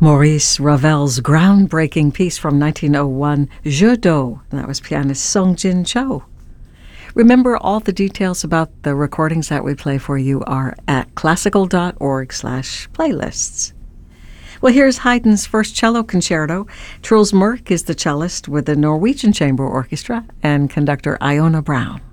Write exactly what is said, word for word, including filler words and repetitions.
Maurice Ravel's groundbreaking piece from nineteen oh one, Jeu d'eau, and that was pianist Sung Jin Cho. Remember, all the details about the recordings that we play for you are at classical.org slash playlists. Well, here's Haydn's first cello concerto. Truls Mørk is the cellist with the Norwegian Chamber Orchestra and conductor Iona Brown.